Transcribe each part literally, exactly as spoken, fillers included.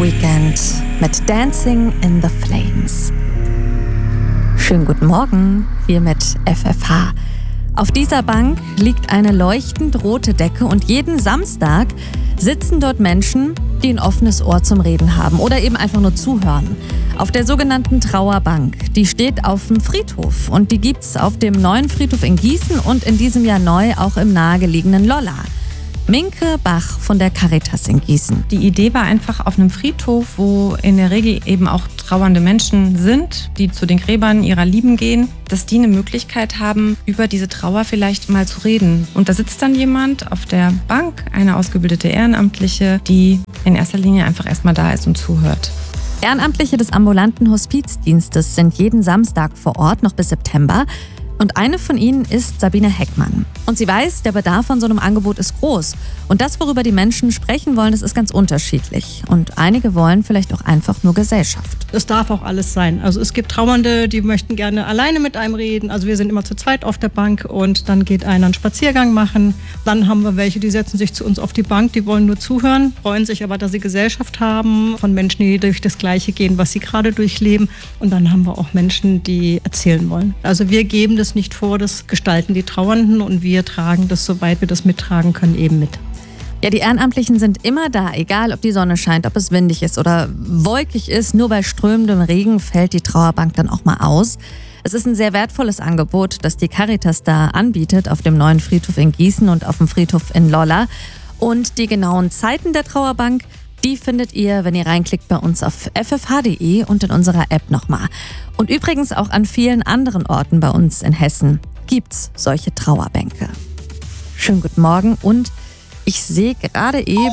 Weekend mit Dancing in the Flames. Schönen guten Morgen, hier mit F F H. Auf dieser Bank liegt eine leuchtend rote Decke und jeden Samstag sitzen dort Menschen, die ein offenes Ohr zum Reden haben oder eben einfach nur zuhören. Auf der sogenannten Trauerbank. Die steht auf dem Friedhof und die gibt's auf dem neuen Friedhof in Gießen und in diesem Jahr neu auch im nahegelegenen Lolla. Minke Bach von der Caritas in Gießen. Die Idee war einfach auf einem Friedhof, wo in der Regel eben auch trauernde Menschen sind, die zu den Gräbern ihrer Lieben gehen, dass die eine Möglichkeit haben, über diese Trauer vielleicht mal zu reden. Und da sitzt dann jemand auf der Bank, eine ausgebildete Ehrenamtliche, die in erster Linie einfach erstmal da ist und zuhört. Ehrenamtliche des ambulanten Hospizdienstes sind jeden Samstag vor Ort, noch bis September. Und eine von ihnen ist Sabine Heckmann. Und sie weiß, der Bedarf an so einem Angebot ist groß. Und das, worüber die Menschen sprechen wollen, das ist ganz unterschiedlich. Und einige wollen vielleicht auch einfach nur Gesellschaft. Es darf auch alles sein. Also es gibt Trauernde, die möchten gerne alleine mit einem reden. Also wir sind immer zu zweit auf der Bank und dann geht einer einen Spaziergang machen. Dann haben wir welche, die setzen sich zu uns auf die Bank, die wollen nur zuhören, freuen sich aber, dass sie Gesellschaft haben von Menschen, die durch das Gleiche gehen, was sie gerade durchleben. Und dann haben wir auch Menschen, die erzählen wollen. Also wir geben das nicht vor, das gestalten die Trauernden und wir tragen das, soweit wir das mittragen können, eben mit. Ja, die Ehrenamtlichen sind immer da, egal ob die Sonne scheint, ob es windig ist oder wolkig ist. Nur bei strömendem Regen fällt die Trauerbank dann auch mal aus. Es ist ein sehr wertvolles Angebot, das die Caritas da anbietet auf dem neuen Friedhof in Gießen und auf dem Friedhof in Lolla. Und die genauen Zeiten der Trauerbank, die findet ihr, wenn ihr reinklickt, bei uns auf f f h punkt d e und in unserer App nochmal. Und übrigens auch an vielen anderen Orten bei uns in Hessen gibt's solche Trauerbänke. Schönen guten Morgen und ich sehe gerade eben,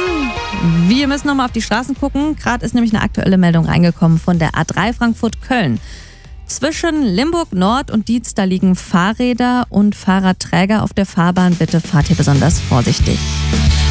wir müssen nochmal auf die Straßen gucken. Gerade ist nämlich eine aktuelle Meldung reingekommen von der A drei Frankfurt-Köln. Zwischen Limburg Nord und Dietz, da liegen Fahrräder und Fahrradträger auf der Fahrbahn. Bitte fahrt hier besonders vorsichtig.